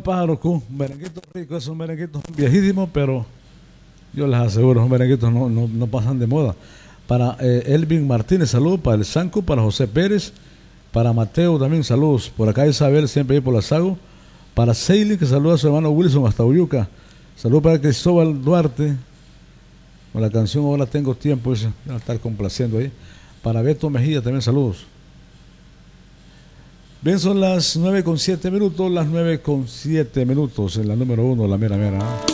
el pájaro Q, merenguitos ricos, esos merenguitos viejísimos, pero yo les aseguro, esos merenguitos no pasan de moda. Para Elvin Martínez, saludos. Para el Sanco, para José Pérez, para Mateo también saludos. Por acá Isabel, siempre ahí por la Sago. Para Seili, que saluda a su hermano Wilson hasta Uyuca. Saludos para Cristóbal Duarte, con la canción Ahora Tengo Tiempo, esa, va a estar complaciendo ahí. Para Beto Mejía también saludos. Bien, son las 9:07 minutos, las 9:07 minutos en la número 1, la mera mera.